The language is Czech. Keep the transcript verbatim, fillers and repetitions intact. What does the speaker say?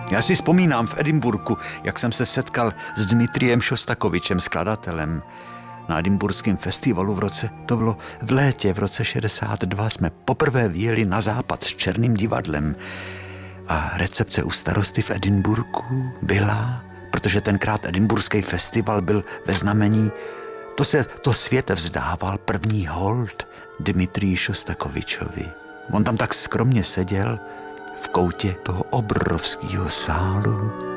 Já si vzpomínám v Edinburgu, jak jsem se setkal s Dmitrijem Šostakovičem, skladatelem. Na Edinburském festivalu v roce, to bylo v létě, v roce šedesát dva, jsme poprvé vyjeli na západ s Černým divadlem. A recepce u starosty v Edinburgu byla, protože tenkrát Edinburský festival byl ve znamení, to se to svět vzdával první hold Dmitriji Šostakovičovi. On tam tak skromně seděl v koutě toho obrovského sálu.